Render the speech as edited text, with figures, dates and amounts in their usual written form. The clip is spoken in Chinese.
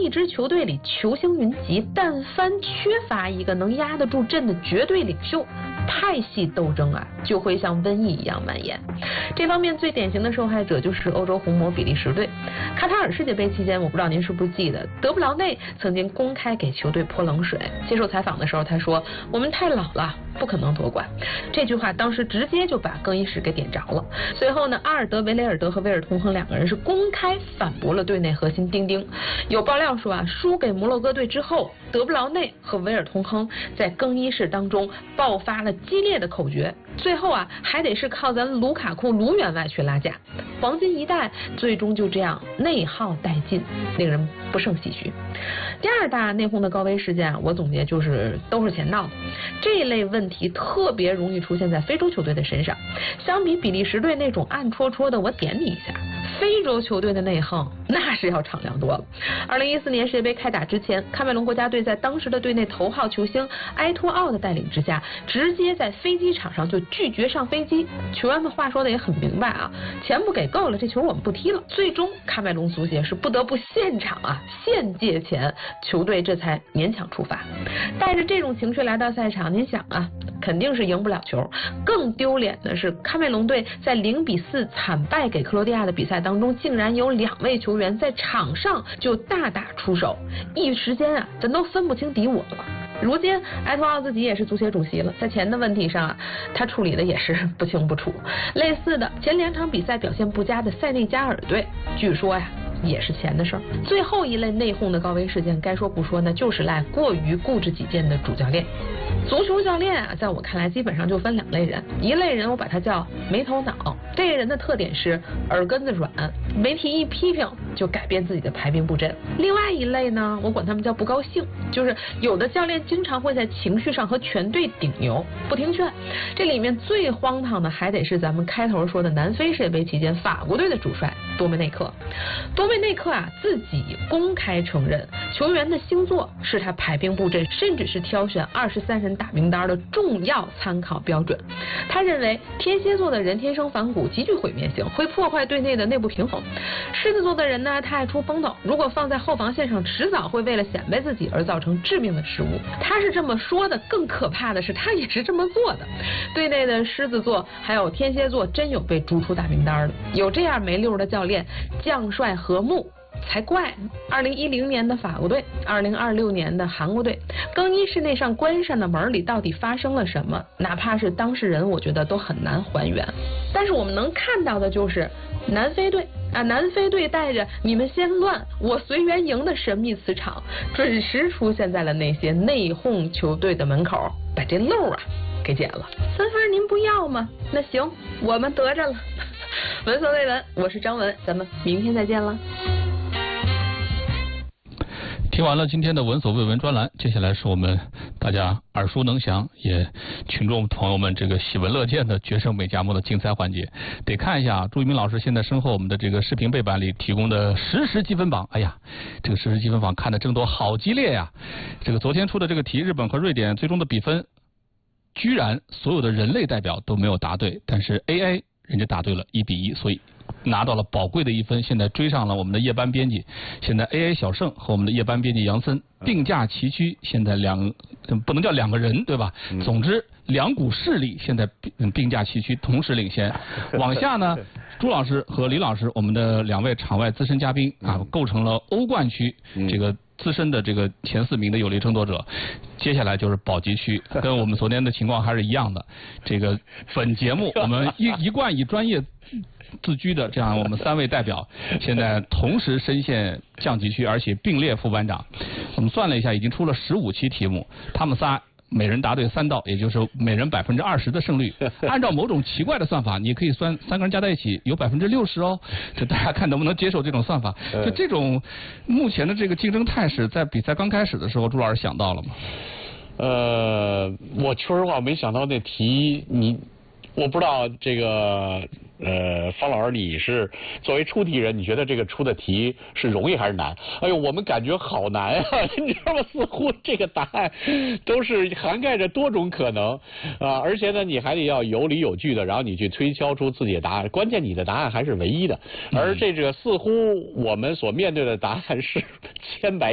一支球队里球星云集，但凡缺乏一个能压得住阵的绝对领袖，派系斗争啊就会像瘟疫一样蔓延。这方面最典型的受害者就是欧洲红魔比利时队。卡塔尔世界杯期间，我不知道您是不是记得，德布劳内曾经公开给球队泼冷水。接受采访的时候他说，我们太老了，不可能夺冠。这句话当时直接就把更衣室给点着了。随后呢，阿尔德维雷尔德和威尔通亨两个人是公开反驳了队内核心丁丁。有爆料说啊，输给摩洛哥队之后，德布劳内和威尔通亨在更衣室当中爆发了激烈的口角，最后啊还得是靠咱卢卡库卢员外去拉架，黄金一代最终就这样内耗殆尽，令人不胜唏嘘。第二大内讧的高危事件啊，我总结就是都是钱闹的。这一类问题特别容易出现在非洲球队的身上，相比比利时队那种暗戳戳的我点你一下，非洲球队的内讧那是要敞亮多了。2014年世界杯开打之前，喀麦隆国家队在当时的队内头号球星埃托奥的带领之下，直接在飞机场上就拒绝上飞机。球员们话说的也很明白啊，钱不给够了，这球我们不踢了。最终喀麦隆足协是不得不现场现借钱，球队这才勉强出发。带着这种情绪来到赛场，您想啊，肯定是赢不了球。更丢脸的是，喀麦隆队在0-4惨败给克罗地亚的比赛当中，竟然有2位球员在场上就大打出手，一时间啊，咱都分不清敌我了。如今埃托奥自己也是足协主席了，在钱的问题上啊，他处理的也是不清不楚。类似的，前2场比赛表现不佳的塞内加尔队，据说呀也是钱的事儿。最后一类内讧的高危事件，该说不说呢，就是赖过于固执己见的主教练。足球教练啊，在我看来基本上就分2类人，一类人我把他叫没头脑，这个人的特点是耳根子软，媒体一批评就改变自己的排兵布阵。另外一类呢，我管他们叫不高兴，就是有的教练经常会在情绪上和全队顶牛，不听劝。这里面最荒唐的还得是咱们开头说的南非世界杯期间法国队的主帅多梅内克。多梅内克啊自己公开承认，球员的星座是他排兵布阵，甚至是挑选23人打名单的重要参考标准。他认为天蝎座的人天生反骨，极具毁灭性，会破坏队内的内部平衡。狮子座的人呢，他爱出风头，如果放在后防线上，迟早会为了显摆自己而造成致命的失误。他是这么说的，更可怕的是他也是这么做的。队内的狮子座还有天蝎座真有被逐出大名单的，有这样没溜的教练，将帅和睦才怪。2010年的法国队，2026年的韩国队，更衣室内上关上的门里到底发生了什么，哪怕是当事人我觉得都很难还原。但是我们能看到的就是南非队南非队带着你们先乱我随缘赢的神秘磁场，准时出现在了那些内讧球队的门口，把这漏给捡了。3分您不要吗？那行，我们得着了。闻所未闻，我是张文，咱们明天再见了。 听完了今天的闻所未闻专栏，接下来是我们大家耳熟能详，也群众朋友们这个喜闻乐见的决胜美佳木的竞猜环节。得看一下朱一鸣老师现在身后我们的这个视频背板里提供的实时积分榜。哎呀，这个实时积分榜看的争夺好激烈呀！这个昨天出的这个题，日本和瑞典最终的比分，居然所有的人类代表都没有答对，但是 AI 人家答对了1-1，所以拿到了宝贵的1分，现在追上了我们的夜班编辑。现在 AI 小盛和我们的夜班编辑杨森并驾齐驱，现在不能叫2个人对吧？总之2股势力现在并驾齐驱，同时领先。往下呢，朱老师和李老师，我们的2位场外资深嘉宾构成了欧冠区这个资深的这个前4名的有力争夺者。接下来就是保级区，跟我们昨天的情况还是一样的。这个本节目我们一贯以专业自居的这样我们3位代表，现在同时深陷降级区，而且并列副班长。我们算了一下，已经出了15期题目，他们仨每人答对3道，也就是每人20%的胜率。按照某种奇怪的算法，你可以算3个人加在一起有60%哦。这大家看能不能接受这种算法？就这种目前的这个竞争态势，在比赛刚开始的时候，朱老师想到了吗？ 我说实话没想到那题我不知道这个方老师，你是作为出题人，你觉得这个出的题是容易还是难？哎呦，我们感觉好难啊！你知道吗？似乎这个答案都是涵盖着多种可能而且呢，你还得要有理有据的，然后你去推敲出自己的答案。关键你的答案还是唯一的，而这个似乎我们所面对的答案是千百